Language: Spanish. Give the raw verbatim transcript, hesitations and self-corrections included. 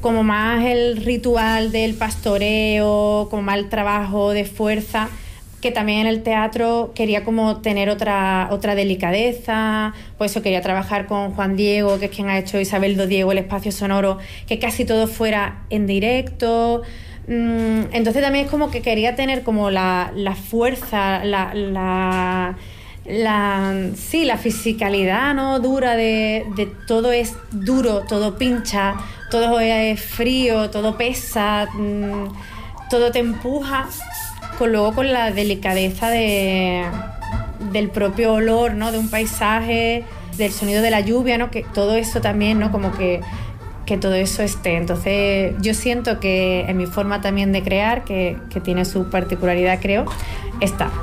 como más el ritual del pastoreo, como más el trabajo de fuerza, que también en el teatro quería como tener otra, otra delicadeza. Por eso quería trabajar con Juan Diego, que es quien ha hecho Isabel do Diego, el espacio sonoro, que casi todo fuera en directo. Entonces también es como que quería tener como la, la fuerza, la, la, la, sí, la fisicalidad, ¿no? Dura de, de todo es duro, todo pincha, todo es frío, todo pesa, todo te empuja, con luego con la delicadeza de, del propio olor, ¿no? De un paisaje, del sonido de la lluvia, ¿no? Que todo eso también, ¿no? Como que, que todo eso esté. Entonces yo siento que en mi forma también de crear, que, que tiene su particularidad, creo, está.